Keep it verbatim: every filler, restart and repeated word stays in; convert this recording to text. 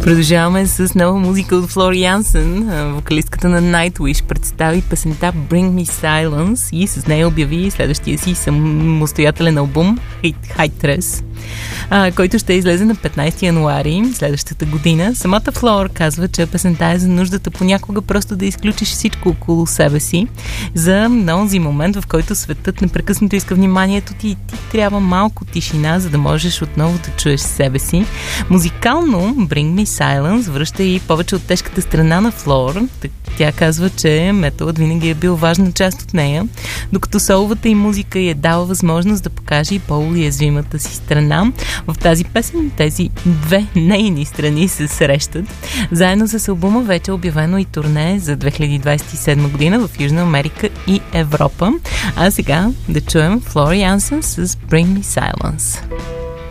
Продължаваме с нова музика от Флор Янсен. Вокалистката на Nightwish представи песента Bring Me Silence и с нея обяви следващия си самостоятелен албум Heightress, който ще излезе на петнайсети януари следващата година. Самата Флор казва, че песента е за нуждата понякога просто да изключиш всичко около себе си, за онзи момент, в който светът непрекъснато иска вниманието ти и ти трябва малко тишина, за да можеш отново да чуеш себе си. Музикално Bring Me Silence връща и повече от тежката страна на Флор. Тя казва, че металът винаги е бил важна част от нея, докато соловата и музика й е дала възможност да покаже и по-уязвимата си страна. В тази песен тези две нейни страни се срещат. Заедно с албума вече е обявено и турне за две хиляди двайсет и седма година в Южна Америка и Европа. А сега да чуем Флор Янсен с Bring Me Silence.